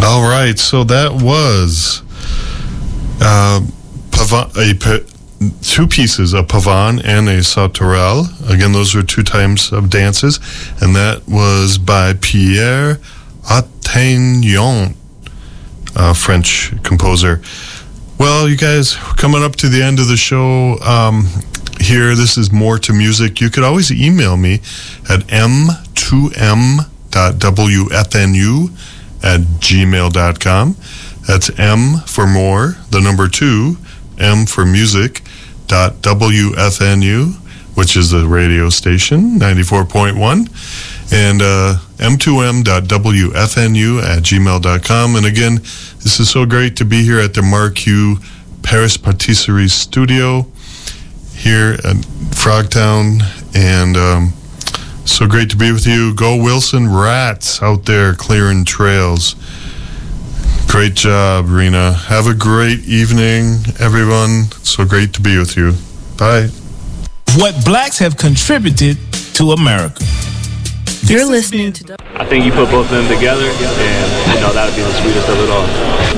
All right, so that was two pieces, a pavane and a sauterelle. Again, those are two types of dances, and that was by Pierre Attaignant, a French composer. Well, you guys, coming up to the end of the show here. This is More to Music. You could always email me at m2m.wfnu@gmail.com. That's M for more, the number 2, M for music, .wfnu, which is the radio station, 94.1, and m2m.wfnu@gmail.com. And again, this is so great to be here at the Marque Paris Patisserie Studio here at Frogtown, and so great to be with you. Go Wilson Rats out there clearing trails. Great job, Rena. Have a great evening, everyone. So great to be with you. Bye. What blacks have contributed to America. You're listening to... I think you put both of them together, and that would be the sweetest of it all.